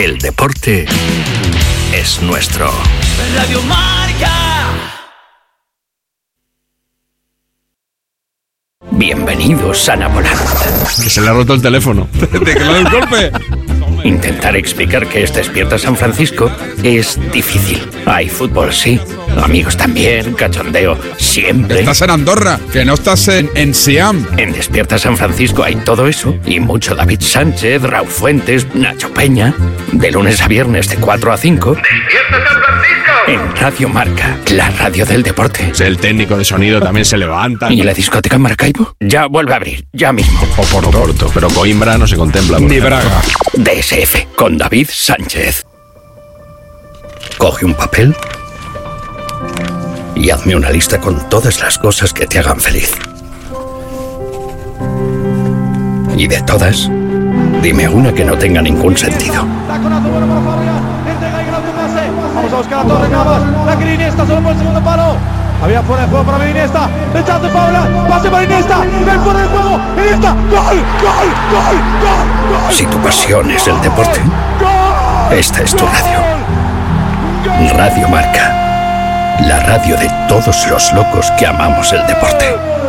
El deporte es nuestro. Radio Marca. Bienvenidos a Napoleón. Que se le ha roto el teléfono. ¿De que le da el golpe? Intentar explicar que es Despierta San Francisco es difícil. Hay fútbol, sí. Amigos también, cachondeo, siempre. Estás en Andorra, que no estás en Siam. En Despierta San Francisco hay todo eso y mucho David Sánchez, Raúl Fuentes, Nacho Peña. De lunes a viernes de 4 a 5. ¡Despierta San Francisco! En Radio Marca, la radio del deporte. El técnico de sonido también se levanta. ¿Y la discoteca Maracaibo? Ya vuelve a abrir, ya mismo. Oporto, pero Coimbra no se contempla. Ni Braga. DSF, con David Sánchez. Coge un papel y hazme una lista con todas las cosas que te hagan feliz. Y de todas, dime una que no tenga ningún sentido. Vamos a buscar a Torre Navas. La quiere Iniesta solo por el segundo palo. Había fuera de juego para Iniesta. Rechazo de Paula. Pase para Iniesta. El fuera de juego. Iniesta. ¡Gol! Si tu pasión es el deporte, esta es tu radio. Radio Marca. La radio de todos los locos que amamos el deporte.